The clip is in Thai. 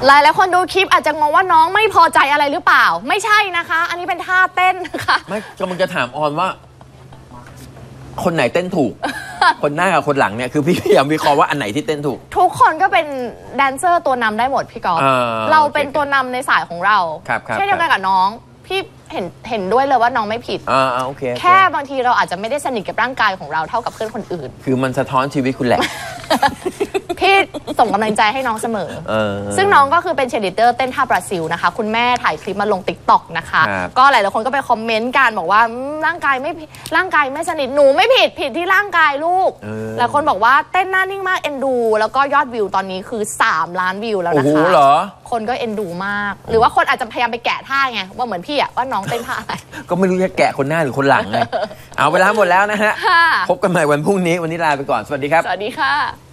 หลายคนดูคลิปอาจจะงงว่าน้องไม่พอใจอะไรหรือเปล่าไม่ใช่นะคะอันนี้เป็นท่าเต้นนะคะไม่กำลังจะถามออนว่าคนไหนเต้นถูก คนหน้ากับคนหลังเนี่ยคือพี่พยายามวิเคราะห์ว่าอันไหนที่เต้นถูกทุกคนก็เป็นแดนเซอร์ตัวนำได้หมดพี่กอล์ฟเราเป็นตัวนำในสายของเราเช่นเดียวกันกับน้องพี่เห็นด้วยเลยว่าน้องไม่ผิดโอเคแค่บางทีเราอาจจะไม่ได้สนิทกับร่างกายของเราเท่ากับเพื่อนคนอื่นคือมันสะท้อนชีวิตคุณแหละพี่ส่งกำลังใจให้น้องเสมอซึ่งน้องก็คือเป็นเชียร์ลีดเดอร์เต้นท่าบราซิลนะคะคุณแม่ถ่ายคลิปมาลง TikTok นะคะก็หลายๆคนก็ไปคอมเมนต์กันบอกว่าร่างกายไม่สนิทหนูไม่ผิดที่ร่างกายลูกหลายคนบอกว่าเต้นหน้านิ่งมากเอ็นดูแล้วก็ยอดวิวตอนนี้คือ3 ล้านวิวแล้วนะคะโอ้โหเหรอคนก็เอ็นดูมากหรือว่าคนอาจจะพยายามไปแกะท่าไงว่าเหมือนพี่อะว่าน้องเต้นท่าอะไรก็ไม่รู้จะแกะคนหน้าหรือคนหลังเลยเอาเวลาหมดแล้วนะฮะพบกันใหม่วันพรุ่งนี้วันนี้ลาไปก่อนสวัสดีครับสวัสดีค่ะ